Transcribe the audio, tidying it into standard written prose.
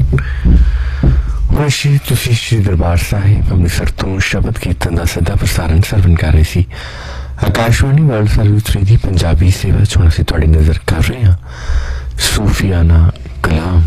ਹੁਣ श्री दरबार साहिब ਅੰਮ੍ਰਿਤਸਰ ਤੋਂ ਸ਼ਬਦ ਕੀਰਤਨ ਦਾ ਸਿੱਧਾ ਪ੍ਰਸਾਰਣ ਸਰਵਣ ਕਰ ਰਹੇ ਸੀ। ਆਕਾਸ਼ਵਾਣੀ ਵਰਲਡ ਸਰਵਿਸ ਦੀ ਪੰਜਾਬੀ ਸੇਵਾ 'ਚ ਹੁਣ ਅਸੀਂ ਤੁਹਾਡੀ ਨਜ਼ਰ ਕਰ ਰਹੇ ਹਾਂ ਸੂਫੀਆਨਾ ਕਲਾਮ।